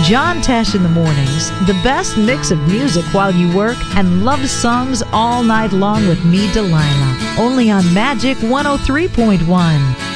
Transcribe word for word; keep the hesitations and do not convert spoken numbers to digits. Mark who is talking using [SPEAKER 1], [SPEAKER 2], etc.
[SPEAKER 1] John Tesh in the mornings, the best mix of music while you work and love songs all night long with me, Delilah. Only on Magic one oh three point one.